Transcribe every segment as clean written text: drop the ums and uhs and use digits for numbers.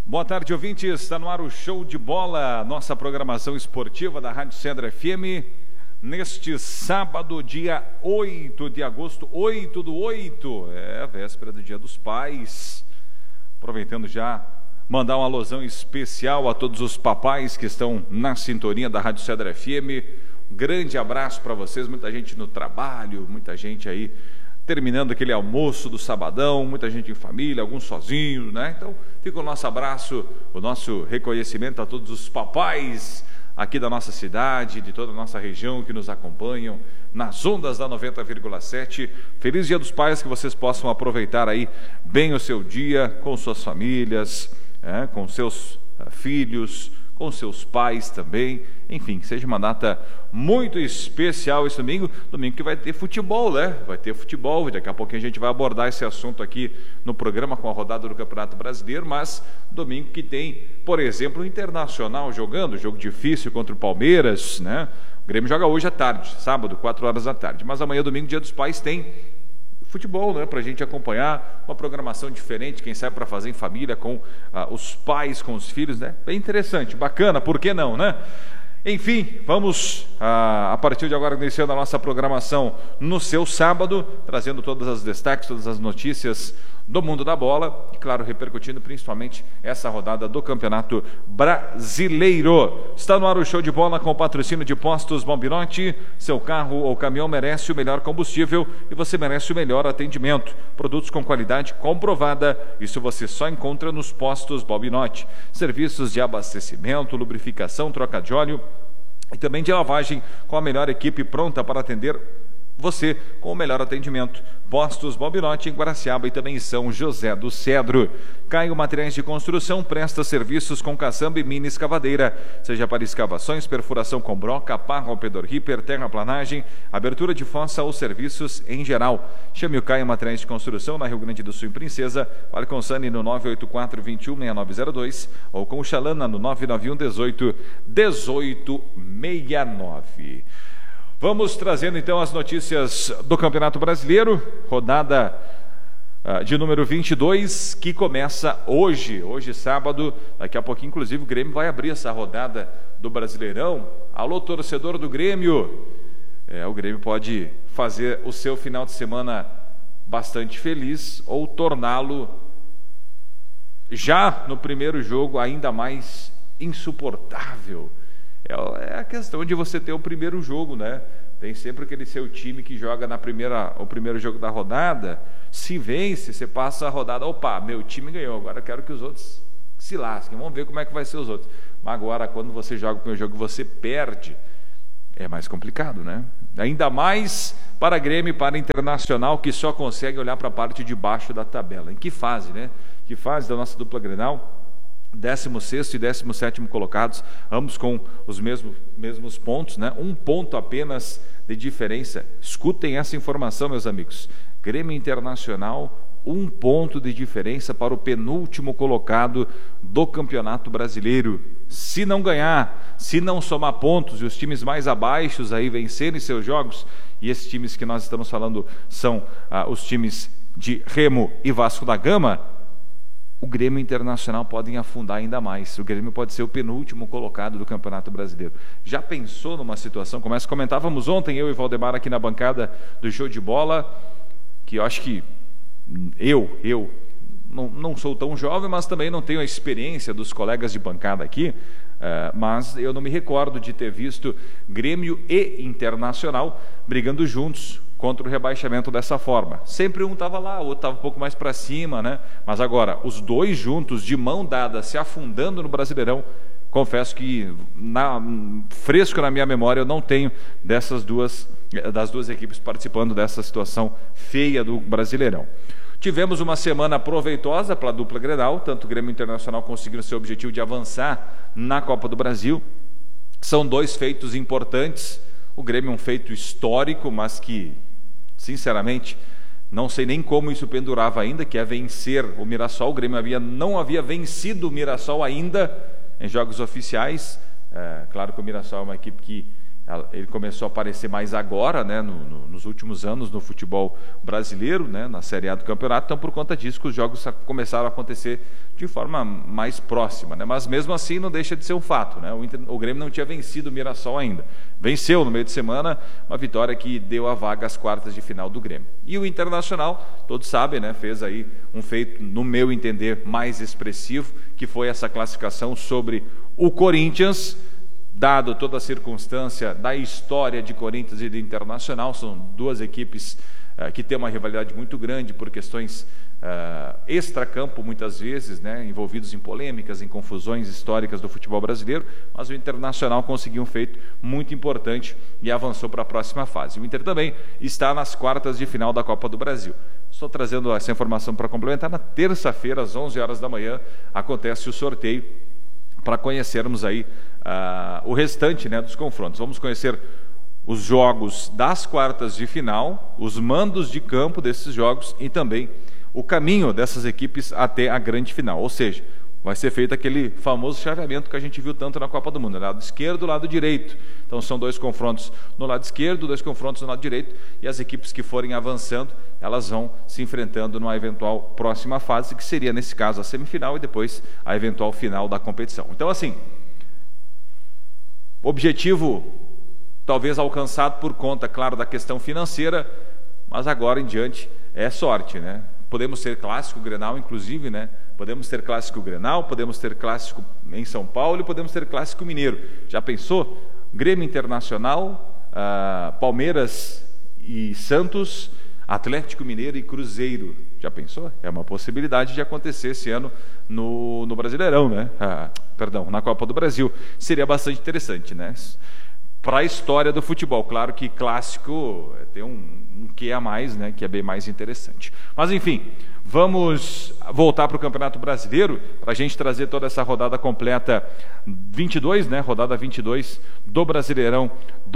Boa tarde, ouvintes. Está no ar o Show de Bola, nossa programação esportiva da Rádio Cedro FM. Neste sábado, dia 8 de agosto, 8/8, véspera do Dia dos Pais. Aproveitando já, mandar um alusão especial a todos os papais que estão na sintonia da Rádio Cedro FM. Um grande abraço para vocês, muita gente no trabalho, muita gente aí terminando aquele almoço do sabadão, muita gente em família, alguns sozinhos, né? Então, fica o nosso abraço, o nosso reconhecimento a todos os papais aqui da nossa cidade, de toda a nossa região que nos acompanham nas ondas da 90,7. Feliz Dia dos Pais, que vocês possam aproveitar aí bem o seu dia com suas famílias, com seus filhos, com seus pais também. Enfim, que seja uma data muito especial esse domingo que vai ter futebol, né? Vai ter futebol, daqui a pouquinho a gente vai abordar esse assunto aqui no programa com a rodada do Campeonato Brasileiro, mas domingo que tem, por exemplo, o Internacional jogando, jogo difícil contra o Palmeiras, né? O Grêmio joga hoje à tarde, sábado, 4 horas da tarde, mas amanhã, domingo, Dia dos Pais, tem futebol, né, para a gente acompanhar, uma programação diferente, quem sabe para fazer em família, com os pais, com os filhos, né? Bem interessante, bacana, por que não, né? Enfim, vamos a partir de agora iniciando a nossa programação no seu sábado, trazendo todos os destaques, todas as notícias do mundo da bola e, claro, repercutindo principalmente essa rodada do Campeonato Brasileiro. Está no ar o Show de Bola com o patrocínio de Postos Bombinotti. Seu carro ou caminhão merece o melhor combustível e você merece o melhor atendimento. Produtos com qualidade comprovada, isso você só encontra nos Postos Bombinotti. Serviços de abastecimento, lubrificação, troca de óleo e também de lavagem, com a melhor equipe pronta para atender você com o melhor atendimento. Postos Bombinotti em Guaraciaba e também em São José do Cedro. Caio Materiais de Construção presta serviços com caçamba e mini escavadeira, seja para escavações, perfuração com broca, pá, rompedor ripper, terraplanagem, abertura de fossa ou serviços em geral. Chame o Caio Materiais de Construção na Rio Grande do Sul, em Princesa. Fale com o Sani no 984-21-6902 ou com o Xalana no 991-18-1869. Vamos trazendo então as notícias do Campeonato Brasileiro, rodada de número 22, que começa hoje sábado. Daqui a pouquinho, inclusive, o Grêmio vai abrir essa rodada do Brasileirão. Alô, torcedor do Grêmio! O Grêmio pode fazer o seu final de semana bastante feliz ou torná-lo, já no primeiro jogo, ainda mais insuportável. É a questão de você ter o primeiro jogo, né? Tem sempre aquele seu time que joga o primeiro jogo da rodada. Se vence, você passa a rodada, opa, meu time ganhou, agora eu quero que os outros se lasquem, vamos ver como é que vai ser os outros. Mas agora, quando você joga o primeiro jogo e você perde, é mais complicado, né? Ainda mais para Grêmio e para Internacional, que só consegue olhar para a parte de baixo da tabela. Em que fase, né? Que fase da nossa dupla Grenal? 16º e 17º colocados, ambos com os mesmos pontos, né? Um ponto apenas de diferença. Escutem essa informação, meus amigos. Grêmio Internacional, 1 ponto de diferença para o penúltimo colocado do Campeonato Brasileiro. Se não ganhar, se não somar pontos e os times mais abaixo aí vencerem seus jogos, e esses times que nós estamos falando são os times de Remo e Vasco da Gama, o Grêmio Internacional pode afundar ainda mais. O Grêmio pode ser o penúltimo colocado do Campeonato Brasileiro. Já pensou numa situação como essa? Comentávamos ontem, eu e Valdemar aqui na bancada do Show de Bola, que eu acho que eu não sou tão jovem, mas também não tenho a experiência dos colegas de bancada aqui, mas eu não me recordo de ter visto Grêmio e Internacional brigando juntos contra o rebaixamento dessa forma. Sempre um estava lá, o outro estava um pouco mais para cima, né? Mas agora, os dois juntos, de mão dada, se afundando no Brasileirão, confesso que fresco na minha memória eu não tenho das duas equipes participando dessa situação feia do Brasileirão. Tivemos uma semana proveitosa para a dupla Grenal, tanto o Grêmio Internacional conseguindo seu objetivo de avançar na Copa do Brasil. São 2 feitos importantes. O Grêmio é um feito histórico, mas que, sinceramente, não sei nem como isso pendurava ainda, que é vencer o Mirassol. O Grêmio não havia vencido o Mirassol ainda em jogos oficiais. Claro que o Mirassol é uma equipe que Ele começou a aparecer mais agora, né, nos últimos anos no futebol brasileiro, né, na Série A do campeonato. Então, por conta disso que os jogos começaram a acontecer de forma mais próxima, né? Mas mesmo assim não deixa de ser um fato, né? O Grêmio não tinha vencido o Mirassol ainda. Venceu no meio de semana, uma vitória que deu a vaga às quartas de final do Grêmio. E o Internacional, todos sabem, né, fez aí um feito, no meu entender, mais expressivo, que foi essa classificação sobre o Corinthians. Dado toda a circunstância da história de Corinthians e de Internacional, são duas equipes que têm uma rivalidade muito grande por questões extracampo, muitas vezes, né, envolvidos em polêmicas, em confusões históricas do futebol brasileiro, mas o Internacional conseguiu um feito muito importante e avançou para a próxima fase. O Inter também está nas quartas de final da Copa do Brasil. Estou trazendo essa informação para complementar. Na terça-feira, às 11 horas da manhã, acontece o sorteio para conhecermos aí o restante, né, dos confrontos. Vamos conhecer os jogos das quartas de final, os mandos de campo desses jogos e também o caminho dessas equipes até a grande final. Ou seja, vai ser feito aquele famoso chaveamento que a gente viu tanto na Copa do Mundo, lado esquerdo, lado direito. Então são 2 confrontos no lado esquerdo, 2 confrontos no lado direito, e as equipes que forem avançando, elas vão se enfrentando numa eventual próxima fase, que seria nesse caso a semifinal e depois a eventual final da competição. Então assim, objetivo talvez alcançado por conta, claro, da questão financeira, mas agora em diante é sorte, né? Podemos ter clássico Grenal, inclusive, né? Podemos ter clássico Grenal, podemos ter clássico em São Paulo e podemos ter clássico mineiro. Já pensou? Grêmio Internacional, Palmeiras e Santos, Atlético Mineiro e Cruzeiro. Já pensou? É uma possibilidade de acontecer esse ano no Brasileirão, né? Na Copa do Brasil. Seria bastante interessante, né? Para a história do futebol. Claro que clássico tem um quê a mais, né, que é bem mais interessante. Mas enfim, vamos voltar para o Campeonato Brasileiro para a gente trazer toda essa rodada completa 22, né, rodada 22 do Brasileirão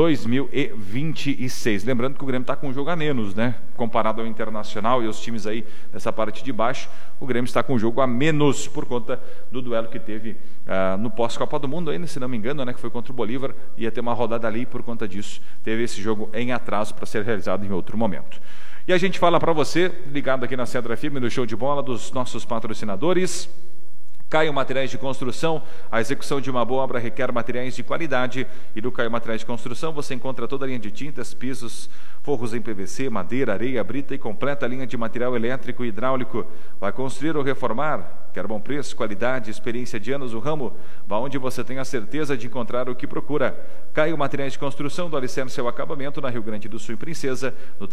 2026. Lembrando que o Grêmio está com um jogo a menos, né, comparado ao Internacional e os times aí dessa parte de baixo. O Grêmio está com um jogo a menos por conta do duelo que teve no pós-Copa do Mundo, ainda, se não me engano, né, que foi contra o Bolívar. Ia ter uma rodada ali e por conta disso teve esse jogo em atraso para ser realizado em outro momento. E a gente fala para você, ligado aqui na Cedra FM, no Show de Bola, dos nossos patrocinadores. Caio Materiais de Construção, a execução de uma boa obra requer materiais de qualidade, e no Caio Materiais de Construção você encontra toda a linha de tintas, pisos, forros em PVC, madeira, areia, brita e completa a linha de material elétrico e hidráulico. Vai construir ou reformar? Quer bom preço, qualidade, experiência de anos no ramo? Vá onde você tem a certeza de encontrar o que procura. Caio Materiais de Construção, do alicerce ao acabamento, na Rio Grande do Sul e Princesa, no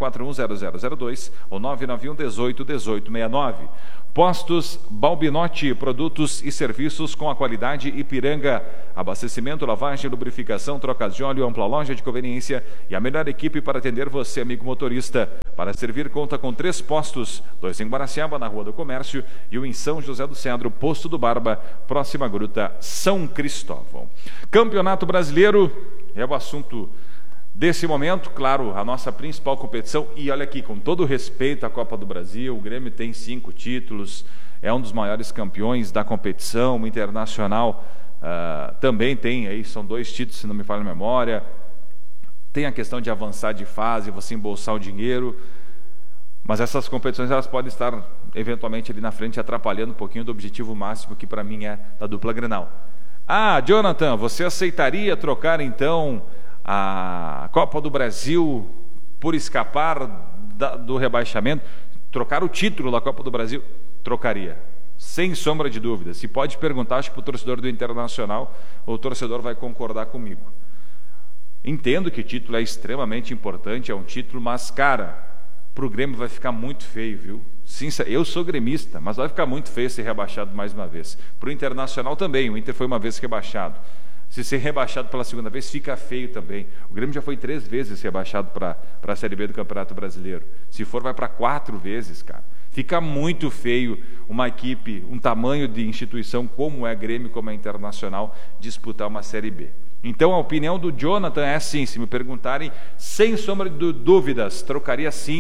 36410002 ou 991181869. Postos Balbinotti, produtos e serviços com a qualidade Ipiranga. Abastecimento, lavagem, lubrificação, trocas de óleo, ampla loja de conveniência e a melhor equipe para atender você, amigo motorista. Para servir, conta com 3 postos, 2 em Guaraciaba, na Rua do Comércio, e 1 em São José do Cedro, Posto do Barba, próxima à Gruta São Cristóvão. Campeonato Brasileiro é o assunto desse momento, claro, a nossa principal competição. E olha aqui, com todo respeito à Copa do Brasil, o Grêmio tem 5 títulos, é um dos maiores campeões da competição. O Internacional também tem, aí são 2 títulos, se não me falha a memória. Tem a questão de avançar de fase, você embolsar o dinheiro, mas essas competições elas podem estar eventualmente ali na frente atrapalhando um pouquinho do objetivo máximo, que para mim é da dupla Grenal. Jonathan, você aceitaria trocar então a Copa do Brasil por escapar do rebaixamento? Trocar o título da Copa do Brasil? Trocaria, sem sombra de dúvida. Se pode perguntar, acho que para o torcedor do Internacional, o torcedor vai concordar comigo. Entendo que o título é extremamente importante, é um título, mas, cara, para o Grêmio vai ficar muito feio, viu? Eu sou gremista, mas vai ficar muito feio ser rebaixado mais uma vez. Para o Internacional também, o Inter foi uma vez rebaixado. Se ser rebaixado pela segunda vez, fica feio também. O Grêmio já foi 3 vezes rebaixado para a Série B do Campeonato Brasileiro. Se for, vai para 4 vezes, cara. Fica muito feio uma equipe, um tamanho de instituição como é Grêmio, como é Internacional, disputar uma Série B. Então a opinião do Jonathan é assim, se me perguntarem, sem sombra de dúvidas, trocaria sim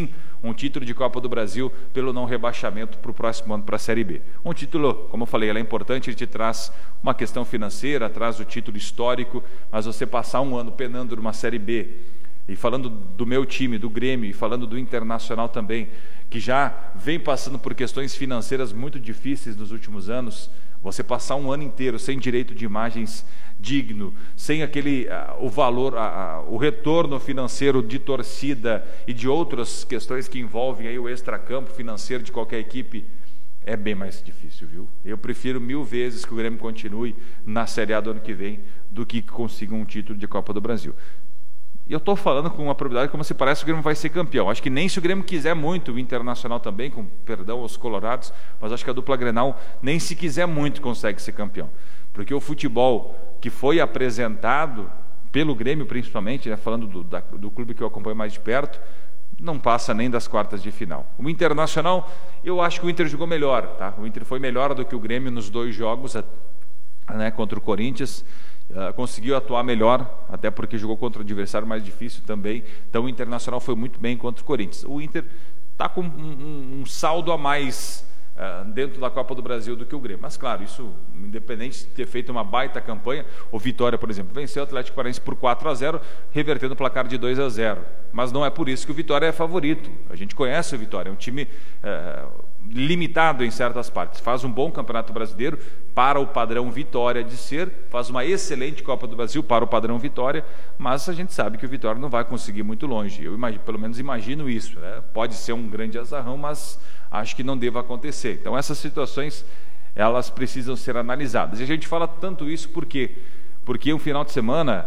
um título de Copa do Brasil pelo não rebaixamento para o próximo ano para a Série B. Um título, como eu falei, ele é importante, ele te traz uma questão financeira, traz o título histórico, mas você passar um ano penando numa Série B, e falando do meu time, do Grêmio, e falando do Internacional também, que já vem passando por questões financeiras muito difíceis nos últimos anos, você passar um ano inteiro sem direito de imagens digno, sem o valor, o retorno financeiro de torcida e de outras questões que envolvem aí o extracampo financeiro de qualquer equipe, é bem mais difícil, viu? Eu prefiro 1000 vezes que o Grêmio continue na Série A do ano que vem do que consiga um título de Copa do Brasil. E eu estou falando com uma propriedade como se parece que o Grêmio vai ser campeão. Acho que nem se o Grêmio quiser muito, o Internacional também, com perdão aos colorados, mas acho que a dupla Grenal nem se quiser muito consegue ser campeão. Porque o futebol que foi apresentado pelo Grêmio principalmente, né, falando do clube que eu acompanho mais de perto, não passa nem das quartas de final. O Internacional, eu acho que o Inter jogou melhor, tá? O Inter foi melhor do que o Grêmio nos 2 jogos, né, contra o Corinthians. Conseguiu atuar melhor, até porque jogou contra o adversário mais difícil também. Então o Internacional foi muito bem contra o Corinthians. O Inter está com um saldo a mais dentro da Copa do Brasil do que o Grêmio. Mas claro, isso independente de ter feito uma baita campanha, o Vitória, por exemplo, venceu o Atlético Paranaense por 4-0, revertendo o placar de 2-0. Mas não é por isso que o Vitória é favorito. A gente conhece o Vitória, é um time limitado em certas partes, faz um bom Campeonato Brasileiro para o padrão Vitória de ser, faz uma excelente Copa do Brasil para o padrão Vitória, mas a gente sabe que o Vitória não vai conseguir muito longe. Eu pelo menos imagino isso, né? Pode ser um grande azarrão, mas acho que não deva acontecer. Então essas situações, elas precisam ser analisadas. E a gente fala tanto isso porque um final de semana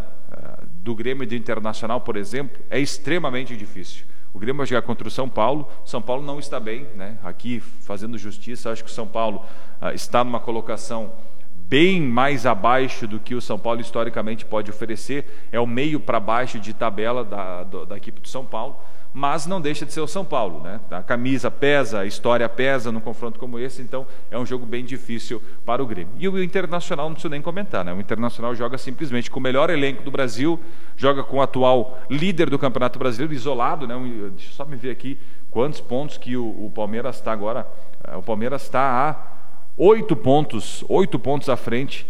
do Grêmio e do Internacional, por exemplo, é extremamente difícil. O Grêmio vai jogar contra o São Paulo não está bem, né? Aqui, fazendo justiça, acho que o São Paulo está numa colocação bem mais abaixo do que o São Paulo historicamente pode oferecer, é o meio para baixo de tabela da equipe do São Paulo, mas não deixa de ser o São Paulo, né? A camisa pesa, a história pesa num confronto como esse, então é um jogo bem difícil para o Grêmio. E o Internacional não preciso nem comentar, né? O Internacional joga simplesmente com o melhor elenco do Brasil, joga com o atual líder do Campeonato Brasileiro, isolado, né? Deixa eu só me ver aqui quantos pontos que o Palmeiras está agora. O Palmeiras está a 8 pontos à frente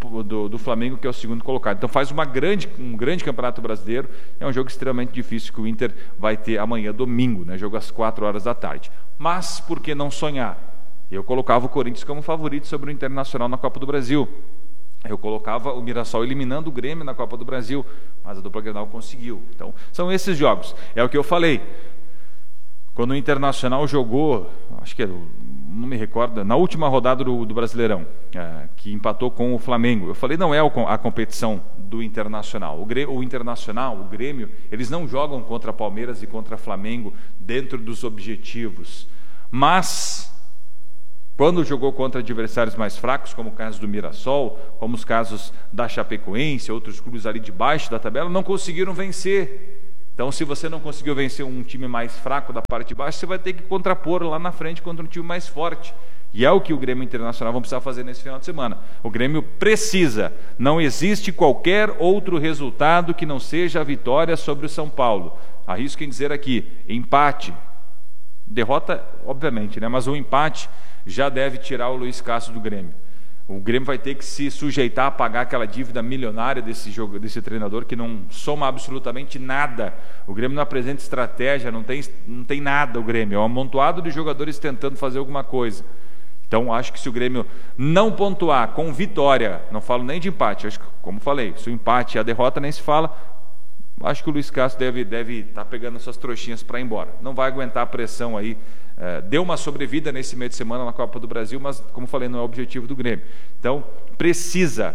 do Flamengo, que é o segundo colocado. Então faz um grande Campeonato Brasileiro. É um jogo extremamente difícil que o Inter vai ter amanhã, domingo, né? Jogo às 4h. Mas por que não sonhar? Eu colocava o Corinthians como favorito sobre o Internacional na Copa do Brasil. Eu colocava o Mirassol eliminando o Grêmio na Copa do Brasil, mas a dupla Grenal conseguiu. Então são esses jogos. É o que eu falei. Quando o Internacional jogou, acho que não me recordo, na última rodada do Brasileirão, que empatou com o Flamengo, eu falei, não é a competição do Internacional. O Internacional, o Grêmio, eles não jogam contra Palmeiras e contra Flamengo dentro dos objetivos. Mas, quando jogou contra adversários mais fracos, como o caso do Mirassol, como os casos da Chapecoense, outros clubes ali de baixo da tabela, não conseguiram vencer. Então, se você não conseguiu vencer um time mais fraco da parte de baixo, você vai ter que contrapor lá na frente contra um time mais forte. E é o que o Grêmio Internacional vai precisar fazer nesse final de semana. O Grêmio precisa. Não existe qualquer outro resultado que não seja a vitória sobre o São Paulo. Arrisco em dizer aqui, empate. Derrota, obviamente, né? Mas o empate já deve tirar o Luiz Castro do Grêmio. O Grêmio vai ter que se sujeitar a pagar aquela dívida milionária desse treinador que não soma absolutamente nada. O Grêmio não apresenta estratégia, não tem nada o Grêmio. É um amontoado de jogadores tentando fazer alguma coisa. Então, acho que se o Grêmio não pontuar com vitória, não falo nem de empate, acho que, como falei, se o empate e a derrota nem se fala, acho que o Luiz Castro deve estar pegando suas trouxinhas para ir embora. Não vai aguentar a pressão aí. Deu uma sobrevida nesse meio de semana na Copa do Brasil, mas, como falei, não é o objetivo do Grêmio. Então, precisa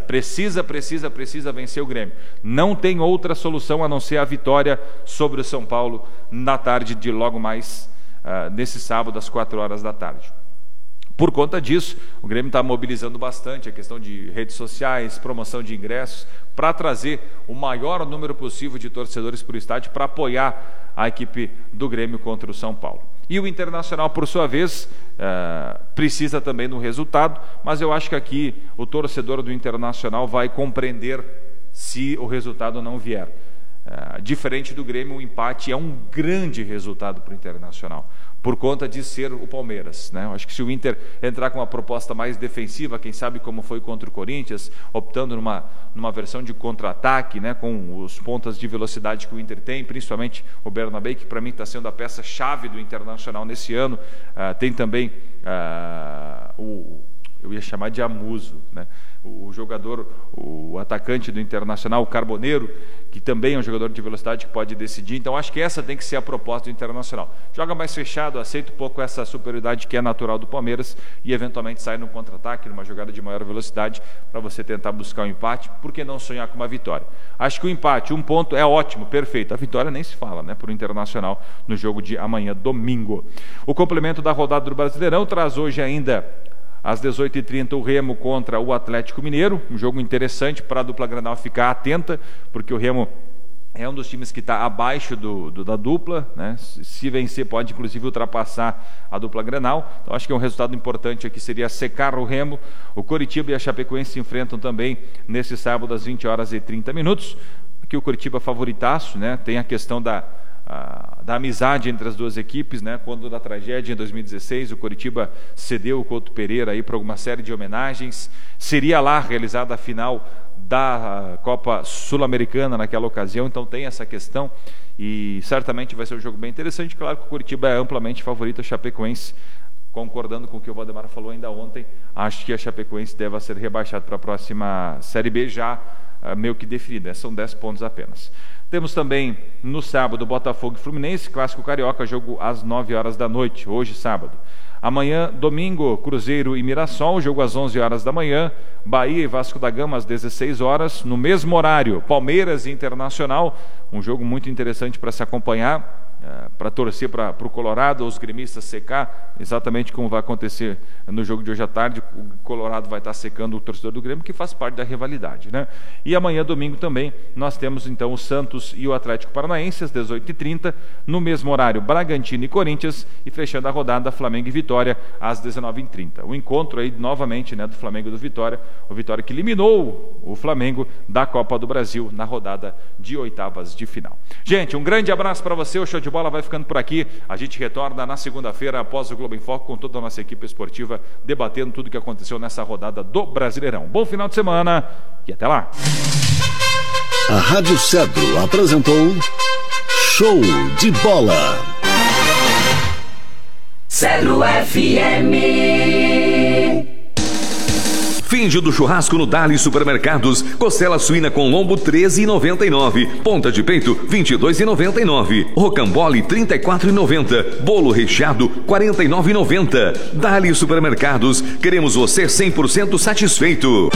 vencer o Grêmio. Não tem outra solução a não ser a vitória sobre o São Paulo na tarde de logo mais, nesse sábado, às 4h. Por conta disso, o Grêmio está mobilizando bastante a questão de redes sociais, promoção de ingressos, para trazer o maior número possível de torcedores para o estádio para apoiar a equipe do Grêmio contra o São Paulo. E o Internacional, por sua vez, precisa também do resultado, mas eu acho que aqui o torcedor do Internacional vai compreender se o resultado não vier. Diferente do Grêmio, o empate é um grande resultado para o Internacional, por conta de ser o Palmeiras, né? Eu acho que se o Inter entrar com uma proposta mais defensiva, quem sabe como foi contra o Corinthians, optando numa versão de contra-ataque, né, com os pontas de velocidade que o Inter tem, principalmente o Bernabé, que para mim está sendo a peça-chave do Internacional nesse ano. Tem também eu ia chamar de Amuso, né? O jogador, o atacante do Internacional, o Carboneiro, que também é um jogador de velocidade que pode decidir. Então acho que essa tem que ser a proposta do Internacional. Joga mais fechado, aceita um pouco essa superioridade que é natural do Palmeiras e eventualmente sai no contra-ataque, numa jogada de maior velocidade, para você tentar buscar um empate. Por que não sonhar com uma vitória? Acho que o empate, 1 ponto, é ótimo, perfeito. A vitória nem se fala, né, para o Internacional no jogo de amanhã, domingo. O complemento da rodada do Brasileirão traz hoje ainda às 18h30 o Remo contra o Atlético Mineiro, um jogo interessante para a dupla Grenal ficar atenta, porque o Remo é um dos times que está abaixo da dupla, né? Se vencer pode inclusive ultrapassar a dupla Grenal. Então acho que um resultado importante aqui seria secar o Remo. O Coritiba e a Chapecoense se enfrentam também nesse sábado às 20h30. Aqui o Coritiba favoritaço, né? Tem a questão da amizade entre as duas equipes, né? Quando da tragédia em 2016 o Coritiba cedeu o Couto Pereira aí para uma série de homenagens, seria lá realizada a final da Copa Sul-Americana naquela ocasião, então tem essa questão e certamente vai ser um jogo bem interessante. Claro que o Coritiba é amplamente favorito, a Chapecoense, concordando com o que o Valdemar falou ainda ontem, acho que a Chapecoense deve ser rebaixada para a próxima Série B já meio que definida, são 10 pontos apenas. Temos também no sábado Botafogo e Fluminense, clássico carioca, jogo às 9h da noite, hoje sábado. Amanhã, domingo, Cruzeiro e Mirassol, jogo às 11h da manhã. Bahia e Vasco da Gama às 16h. No mesmo horário, Palmeiras e Internacional, um jogo muito interessante para se acompanhar, para torcer para o Colorado, os gremistas secar, exatamente como vai acontecer no jogo de hoje à tarde. O Colorado vai estar secando o torcedor do Grêmio, que faz parte da rivalidade, né? E amanhã, domingo também, nós temos então o Santos e o Atlético Paranaense às 18h30, no mesmo horário Bragantino e Corinthians, e fechando a rodada Flamengo e Vitória às 19h30. O encontro aí novamente, né, do Flamengo e do Vitória, o Vitória que eliminou o Flamengo da Copa do Brasil na rodada de oitavas de final. Gente, um grande abraço para você, o Show de Bola vai ficando por aqui. A gente retorna na segunda-feira após o Globo em Foco com toda a nossa equipe esportiva debatendo tudo o que aconteceu nessa rodada do Brasileirão. Bom final de semana e até lá. A Rádio Cedro apresentou Show de Bola. Cedro FM. Finge do churrasco no Dali Supermercados. Costela suína com lombo R$13,99. Ponta de peito R$22,99. Rocambole R$34,90. Bolo recheado R$49,90. Dali Supermercados. Queremos você 100% satisfeito.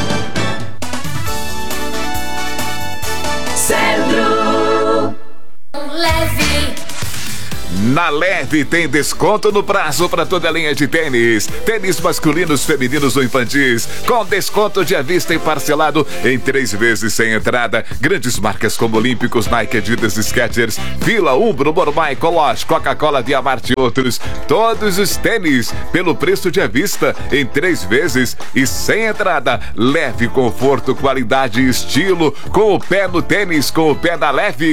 Cedro. Leve. Na Leve tem desconto no prazo para toda a linha de tênis. Tênis masculinos, femininos ou infantis. Com desconto de à vista e parcelado em 3 vezes sem entrada. Grandes marcas como Olímpicos, Nike, Adidas, Skechers, Fila, Umbro, Mormai, Coloche, Coca-Cola, Diamante e outros. Todos os tênis pelo preço de à vista em 3 vezes e sem entrada. Leve, conforto, qualidade e estilo. Com o pé no tênis, com o pé na Leve.